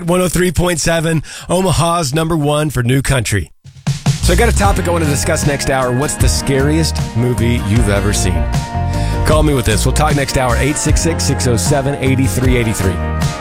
103.7, Omaha's number one for new country. So I got a topic I want to discuss next hour. What's the scariest movie you've ever seen? Call me with this. We'll talk next hour, 866-607-8383.